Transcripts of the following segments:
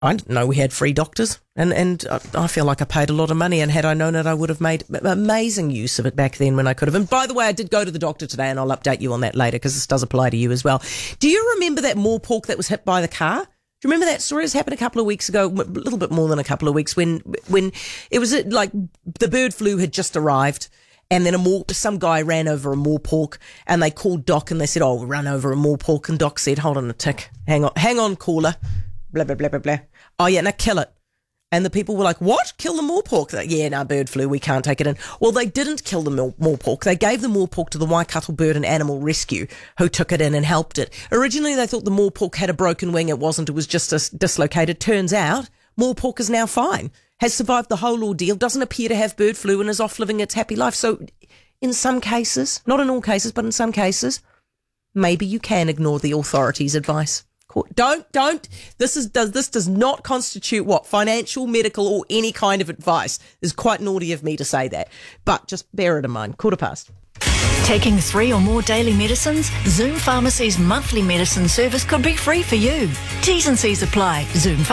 I didn't know we had free doctors, and I feel like I paid a lot of money, and had I known it, I would have made amazing use of it back then when I could have. And by the way, I did go to the doctor today, and I'll update you on that later because this does apply to you as well. Do you remember that moor pork that was hit by the car? Do you remember that story? It happened a couple of weeks ago, a little bit more than a couple of weeks, when it was like the bird flu had just arrived. And then some guy ran over a moor pork, and they called Doc and they said, "Oh, we ran over a moor pork." And Doc said, "Hold on a tick. Hang on, caller. Blah, blah, blah, blah, blah. Oh, yeah, now kill it." And the people were like, "What? Kill the moor pork?" Like, "Yeah, no, bird flu, we can't take it in." Well, they didn't kill the moor pork. They gave the moor pork to the Waikato Bird and Animal Rescue, who took it in and helped it. Originally, they thought the moor pork had a broken wing. It wasn't. It was just dislocated. Turns out, moor pork is now fine, has survived the whole ordeal, doesn't appear to have bird flu, and is off living its happy life. So in some cases, not in all cases, but in some cases, maybe you can ignore the authorities' advice. Don't. This does not constitute financial, medical, or any kind of advice. It's quite naughty of me to say that, but just bear it in mind. 15:15. Taking 3 or more daily medicines? Zoom Pharmacy's monthly medicine service could be free for you. T's and C's apply.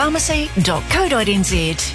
Zoompharmacy.co.nz.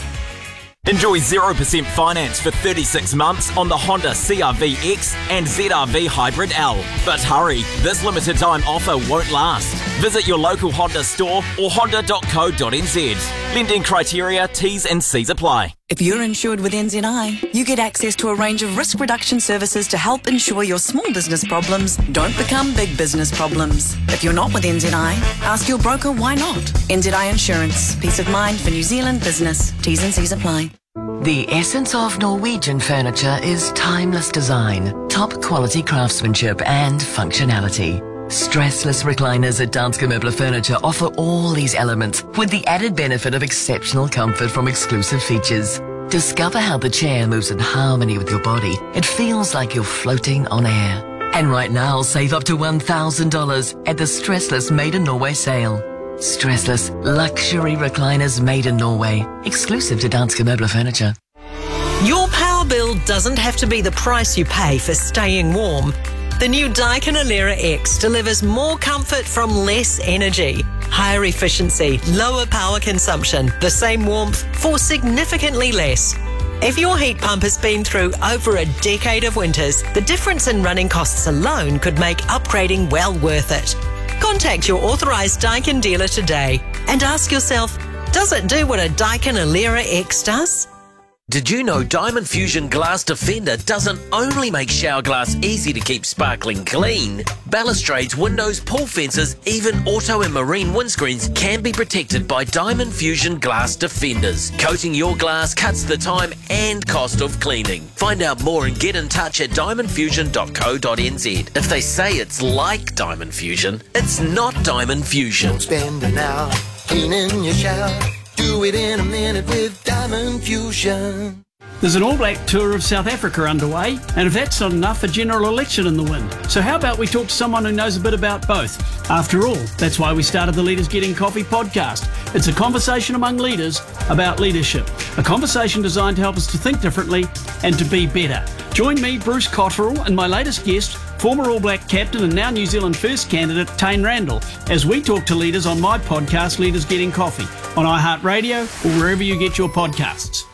Enjoy 0% finance for 36 months on the Honda CR-V X and ZR-V Hybrid L. But hurry, this limited time offer won't last. Visit your local Honda store or honda.co.nz. Lending criteria, T's and C's apply. If you're insured with NZI, you get access to a range of risk reduction services to help ensure your small business problems don't become big business problems. If you're not with NZI, ask your broker why not. NZI Insurance. Peace of mind for New Zealand business. T's and C's apply. The essence of Norwegian furniture is timeless design, top quality craftsmanship and functionality. Stressless recliners at Danske Møbler Furniture offer all these elements with the added benefit of exceptional comfort from exclusive features. Discover how the chair moves in harmony with your body. It feels like you're floating on air. And right now, save up to $1,000 at the Stressless Made in Norway sale. Stressless luxury recliners made in Norway, exclusive to Danske Møbler Furniture. Your power bill doesn't have to be the price you pay for staying warm. The new Daikin Alera X delivers more comfort from less energy, higher efficiency, lower power consumption, the same warmth for significantly less. If your heat pump has been through over a decade of winters, the difference in running costs alone could make upgrading well worth it. Contact your authorised Daikin dealer today and ask yourself, does it do what a Daikin Alera X does? Did you know Diamond Fusion Glass Defender doesn't only make shower glass easy to keep sparkling clean? Balustrades, windows, pool fences, even auto and marine windscreens can be protected by Diamond Fusion Glass Defenders. Coating your glass cuts the time and cost of cleaning. Find out more and get in touch at diamondfusion.co.nz. If they say it's like Diamond Fusion, it's not Diamond Fusion. Don't spend an hour cleaning your shower. Do it in a minute with Diamond Fusion. There's an All Black tour of South Africa underway, and if that's not enough, a general election in the wind. So how about we talk to someone who knows a bit about both? After all, that's why we started the Leaders Getting Coffee podcast. It's a conversation among leaders about leadership. A conversation designed to help us to think differently and to be better. Join me, Bruce Cotterill, and my latest guest, former All Black captain and now New Zealand First candidate, Tane Randall, as we talk to leaders on my podcast, Leaders Getting Coffee, on iHeartRadio or wherever you get your podcasts.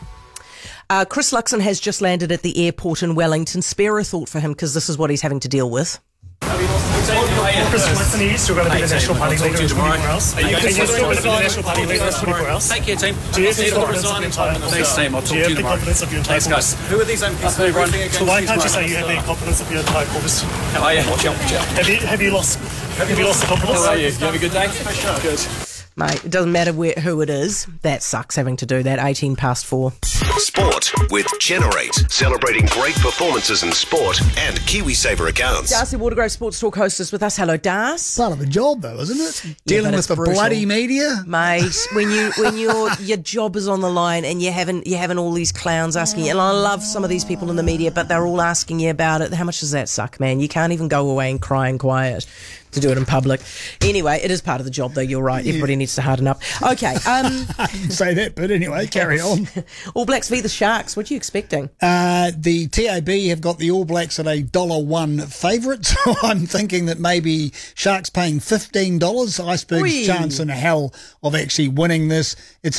Chris Luxon has just landed at the airport in Wellington. Spare a thought for him because this is what he's having to deal with. Chris Luxon, are you still going to be the National Party leader in 24 hours? Are you still going to be the National Party leader in 24 hours? Take care, team. Do you have the confidence of your entire Thanks, team. I'll talk to you tomorrow. Confidence of your entire Thanks, guys. Who are these MPs? So why can't you say you have the confidence of your entire caucus? Oh, yeah. Watch out. Have you lost the confidence? How are you? You have a good day? Good. Mate, it doesn't matter who it is. That sucks having to do that. 4:18. Sport with Generate, celebrating great performances in sport and KiwiSaver accounts. Darcy Watergrove, Sports Talk host, is with us. Hello, Darcy. Part of the job, though, isn't it? Dealing with the bloody media, mate. When your job is on the line and you're having all these clowns asking you, and I love some of these people in the media, but they're all asking you about it. How much does that suck, man? You can't even go away and cry in quiet to do it in public. Anyway, it is part of the job, though. You're right. Everybody needs to harden up. Okay. Say that, but anyway, carry on. All Blacks v the Sharks. What are you expecting? The TAB have got the All Blacks at $1.01 favourite, so I'm thinking that maybe Sharks paying $15. Iceberg's chance in hell of actually winning this. It's